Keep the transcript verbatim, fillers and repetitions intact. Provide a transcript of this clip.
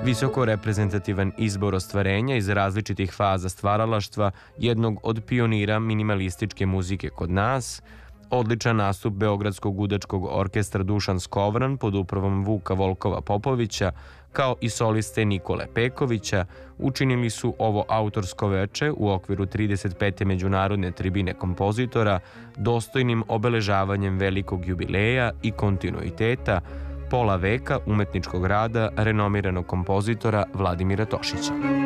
Visoko reprezentativan izbor ostvarenja iz različitih faza stvaralaštva jednog od pionira minimalističke muzike kod nas, odličan nastup Beogradskog gudačkog orkestra Dušan Skovran pod upravom Vuka Volkova Popovića, kao i soliste Nikole Pekovića, učinili su ovo autorsko veče u okviru trideset pete međunarodne tribine kompozitora dostojnim obeležavanjem velikog jubileja i kontinuiteta pola veka umetničkog rada renomiranog kompozitora Vladimira Tošića.